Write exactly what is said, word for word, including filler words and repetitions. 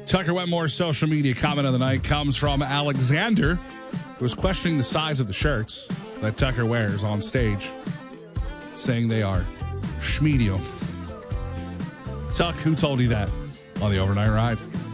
Tucker Wetmore's social media comment of the night comes from Alexander, who was questioning the size of the shirts that Tucker wears on stage, saying they are schmediums. Tuck, who told you that on the overnight ride?